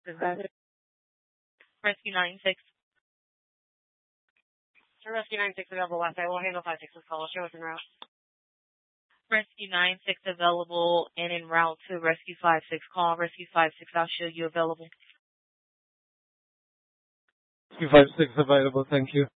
Is that it? Rescue 96. So Rescue 96 available last night. We'll handle 5-6's call. Show us en route. Rescue 96 available and en route to Rescue 56. Call Rescue 56. I'll show you available. Rescue 56 available, thank you.